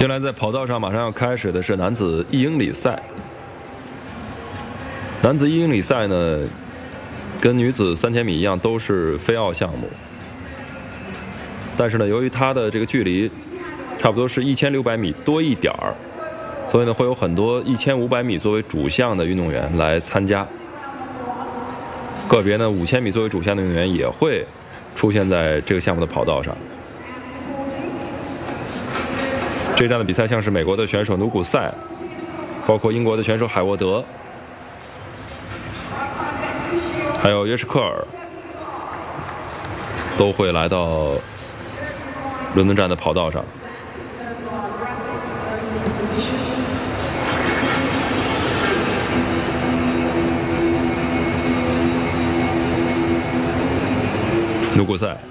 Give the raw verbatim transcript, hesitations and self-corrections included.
接下来在跑道上马上要开始的是男子一英里赛。男子一英里赛呢，跟女子三千米一样，都是非奥项目。但是呢，由于它的这个距离差不多是一千六百米多一点儿，所以呢，会有很多一千五百米作为主项的运动员来参加。个别呢，五千米作为主项的运动员也会出现在这个项目的跑道上。这站的比赛像是美国的选手努古塞，包括英国的选手海沃德，还有约什克尔，都会来到伦敦站的跑道上。努古塞。